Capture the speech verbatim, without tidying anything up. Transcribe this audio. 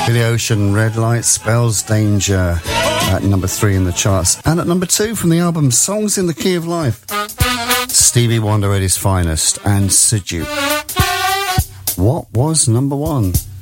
Billy Ocean, Red Light Spells Danger, at number three in the charts. And at number two from the album Songs in the Key of Life, Stevie Wonder at his finest and Seduce. What was number one?